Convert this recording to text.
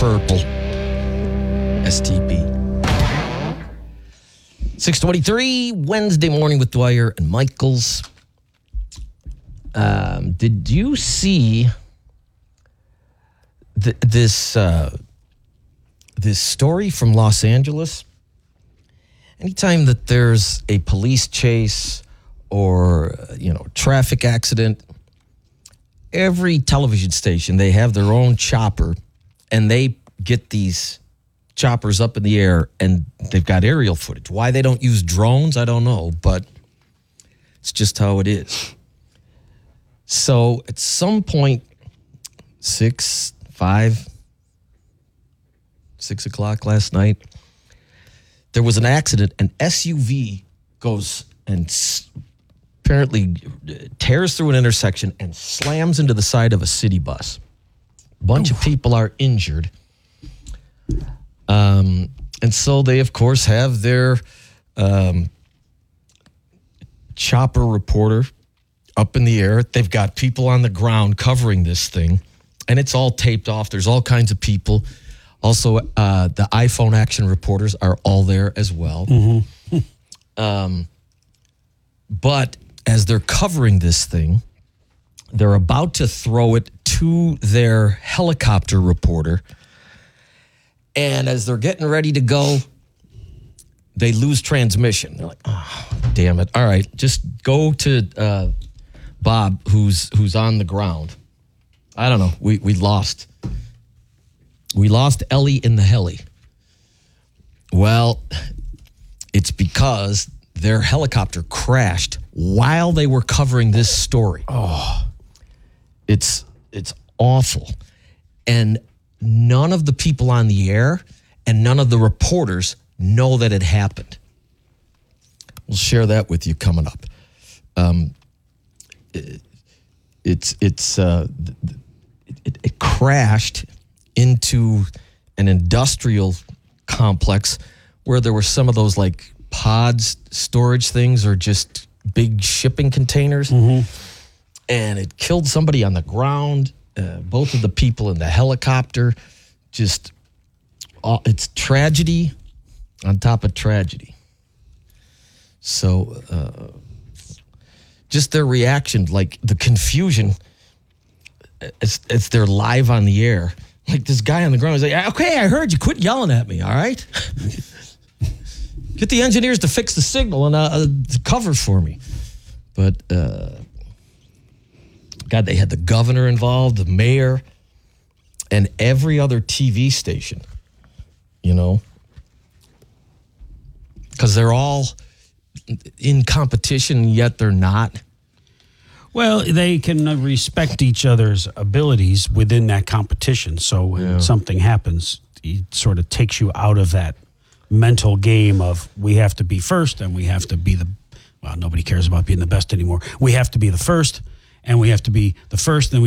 Purple. STP. 6:23, Wednesday morning with Dwyer and Michaels. Did you see this story from Los Angeles? Anytime that there's a police chase or, traffic accident, every television station, they have their own chopper, and they get these choppers up in the air, and they've got aerial footage. Why they don't use drones, I don't know, but it's just how it is. So at some point, 6 o'clock last night, there was an accident. An SUV goes and apparently tears through an intersection and slams into the side of a city bus. A bunch of people are injured. And so they, of course, have their chopper reporter up in the air. They've got people on the ground covering this thing, and it's all taped off. There's all kinds of people. Also, the iPhone action reporters are all there as well. Mm-hmm. But as they're covering this thing, they're about to throw it to their helicopter reporter. And as they're getting ready to go, they lose transmission. They're like, oh, damn it. All right, just go to Bob, who's on the ground. I don't know. We lost. We lost Ellie in the heli. Well, it's because their helicopter crashed while they were covering this story. Oh, it's awful. And none of the people on the air and none of the reporters know that it happened. We'll share that with you coming up. It crashed into an industrial complex where there were some of those like pods storage things or just big shipping containers. Mm-hmm. And it killed somebody on the ground. Both of the people in the helicopter. Just, it's tragedy on top of tragedy. So, just their reaction, like the confusion, as they're live on the air. Like this guy on the ground is like, okay, I heard you. Quit yelling at me, all right? Get the engineers to fix the signal and cover for me. But, God, they had the governor involved, the mayor, and every other TV station, because they're all in competition, yet they're not. Well, they can respect each other's abilities within that competition. So when something happens, it sort of takes you out of that mental game of we have to be first and we have to be nobody cares about being the best anymore. We have to be the first and we have to be the first and